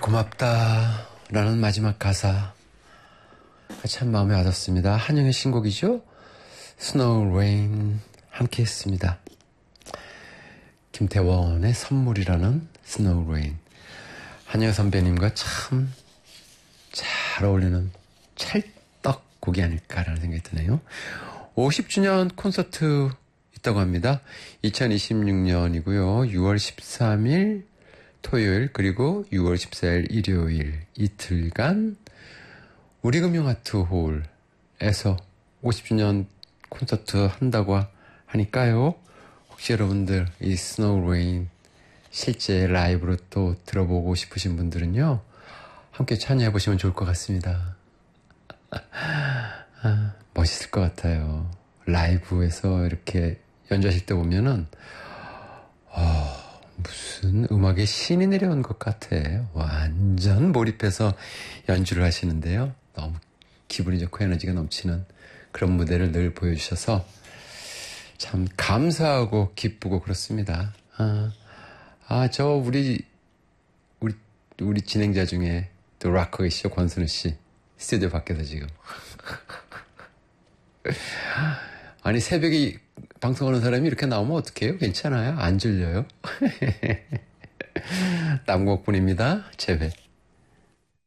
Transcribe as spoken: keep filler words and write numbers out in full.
고맙다 라는 마지막 가사 참 마음에 와닿습니다. 한영의 신곡이죠. Snow Rain 함께 했습니다. 김태원의 선물이라는 Snow Rain. 한영 선배님과 참 잘 어울리는 찰떡곡이 아닐까라는 생각이 드네요. 오십 주년 콘서트 있다고 합니다. 이천이십육 년이고요. 유월 십삼일 토요일 그리고 유월 십사일 일요일 이틀간 우리금융아트홀에서 오십 주년 콘서트 한다고 하니까요. 혹시 여러분들 이 스노우 레인 실제 라이브로 또 들어보고 싶으신 분들은요. 함께 참여해보시면 좋을 것 같습니다. 아, 멋있을 것 같아요. 라이브에서 이렇게 연주하실 때 보면은 어, 무슨 음악의 신이 내려온 것 같아. 완전 몰입해서 연주를 하시는데요. 너무 기분이 좋고 에너지가 넘치는 그런 무대를 늘 보여주셔서 참 감사하고 기쁘고 그렇습니다. 아, 아, 저 우리 우리 우리 진행자 중에 또 락커 계시죠, 권순우 씨. 스튜디오 밖에서 지금. 아니 새벽에 방송하는 사람이 이렇게 나오면 어떡해요? 괜찮아요? 안 졸려요? 남곡분입니다. 재회.